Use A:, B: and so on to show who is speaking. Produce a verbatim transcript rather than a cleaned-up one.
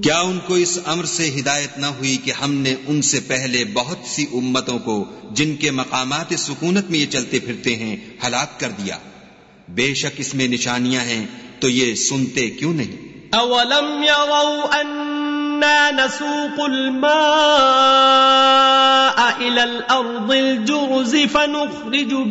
A: क्या उनको इस अम्र से हिदायत न हुई कि हमने उनसे पहले बहुत सी उम्मतों को जिनके मकामात सुकूनत में ये चलते फिरते हैं हलाक कर दिया। बेशक इसमें निशानियां हैं, तो ये सुनते क्यों नहीं?
B: अवलम यरौ अन्ना नसूकुल मा'a इलल अर्दिल जुर्ज़ फनुख़रिजु